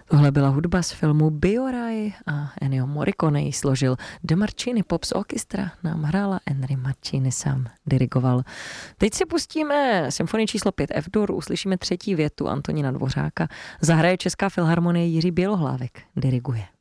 Tohle byla hudba z filmu Bioraj a Ennio Morricone ji složil. De Marchini Pops Orchestra nám hrála, Henry Marchini sám dirigoval. Teď si pustíme symfonii číslo 5 F-dur, uslyšíme třetí větu Antonína Dvořáka. Zahraje Česká filharmonie, Jiří Bělohlávek diriguje.